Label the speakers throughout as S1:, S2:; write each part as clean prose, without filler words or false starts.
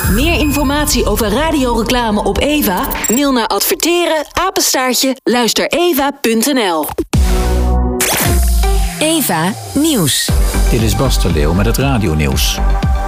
S1: Meer informatie over radioreclame op Eva? Mail naar adverteren@luistereva.nl. Eva Nieuws.
S2: Dit is Bas de Leeuw met het radionieuws.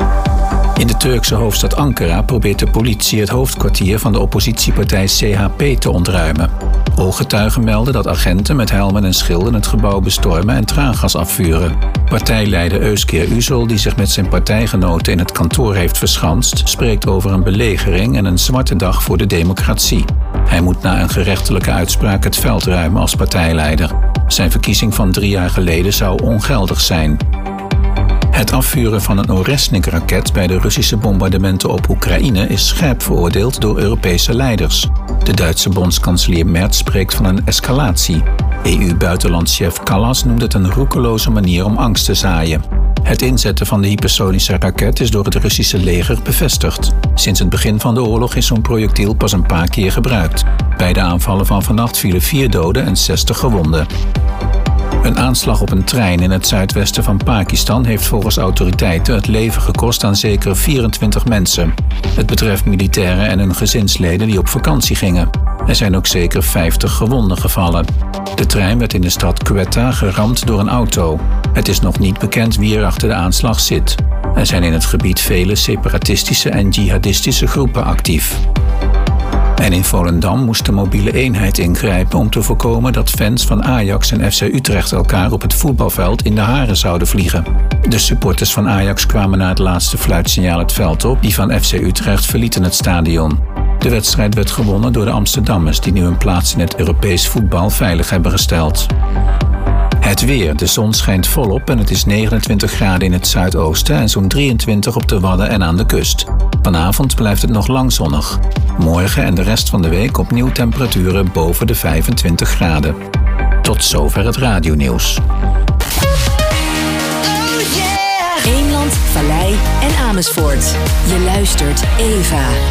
S2: In de Turkse hoofdstad Ankara probeert de politie het hoofdkwartier van de oppositiepartij CHP te ontruimen. Ooggetuigen melden dat agenten met helmen en schilden het gebouw bestormen en traangas afvuren. Partijleider Özker Uzel, die zich met zijn partijgenoten in het kantoor heeft verschanst, spreekt over een belegering en een zwarte dag voor de democratie. Hij moet na een gerechtelijke uitspraak het veld ruimen als partijleider. Zijn verkiezing van 3 jaar geleden zou ongeldig zijn. Het afvuren van een Oresnik-raket bij de Russische bombardementen op Oekraïne is scherp veroordeeld door Europese leiders. De Duitse bondskanselier Merz spreekt van een escalatie. EU-buitenlandschef Kallas noemt het een roekeloze manier om angst te zaaien. Het inzetten van de hypersonische raket is door het Russische leger bevestigd. Sinds het begin van de oorlog is zo'n projectiel pas een paar keer gebruikt. Bij de aanvallen van vannacht vielen 4 doden en 60 gewonden. Een aanslag op een trein in het zuidwesten van Pakistan heeft volgens autoriteiten het leven gekost aan zeker 24 mensen. Het betreft militairen en hun gezinsleden die op vakantie gingen. Er zijn ook zeker 50 gewonden gevallen. De trein werd in de stad Quetta geramd door een auto. Het is nog niet bekend wie er achter de aanslag zit. Er zijn in het gebied vele separatistische en jihadistische groepen actief. En in Volendam moest de mobiele eenheid ingrijpen om te voorkomen dat fans van Ajax en FC Utrecht elkaar op het voetbalveld in de haren zouden vliegen. De supporters van Ajax kwamen na het laatste fluitsignaal het veld op, die van FC Utrecht verlieten het stadion. De wedstrijd werd gewonnen door de Amsterdammers, die nu hun plaats in het Europees voetbal veilig hebben gesteld. Het weer. De zon schijnt volop en het is 29 graden in het zuidoosten en zo'n 23 op de Wadden en aan de kust. Vanavond blijft het nog lang zonnig. Morgen en de rest van de week opnieuw temperaturen boven de 25 graden. Tot zover het radionieuws.
S1: Eemland, Vallei en Amersfoort. Je luistert Eva.